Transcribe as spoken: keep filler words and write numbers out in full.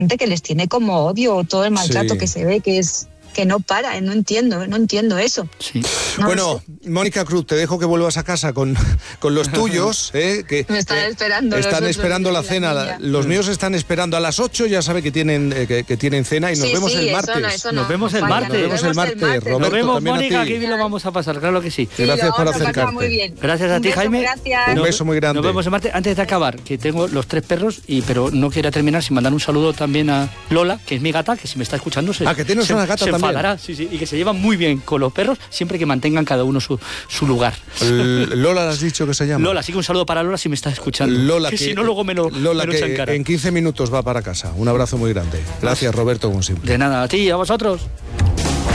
gente que les tiene como odio, todo el maltrato Sí. que se ve, que es que no para, no entiendo, no entiendo eso. Sí. No Bueno, lo sé. Mónica Cruz, te dejo que vuelvas a casa con, con los tuyos, ¿eh? que Me están eh, esperando los Están otros esperando y la la cena. niña. Los míos están esperando a las ocho, ya sabe que tienen, eh, que, que tienen cena y nos Sí, vemos sí, el eso martes. no, eso Nos no, vemos no el falla, martes. Nos vemos el martes, Roberto, Nos vemos, también a Mónica, ti. que bien lo vamos a pasar, claro que sí. Sí, gracias lo por vamos a pasar acercarte. muy bien. Gracias a Un ti, beso, Jaime. gracias. Un Nos- beso muy grande. Nos vemos el martes. Antes de acabar, que tengo los tres perros, y pero no quiero terminar sin mandar un saludo también a Lola, que es mi gata, que si me está escuchando se, Ah, que tienes se- una gata se también. enfadará, sí, sí, y que se llevan muy bien con los perros, siempre que mantengan cada uno su, su lugar. L- Lola, ¿le has dicho que se llama? Lola, así que un saludo para Lola si me está escuchando. Lola, que, si no luego me lo, Lola, me lo que echa en cara. en quince minutos va para casa. Un abrazo muy grande. Gracias, Roberto, como siempre. De nada, a ti y a vosotros.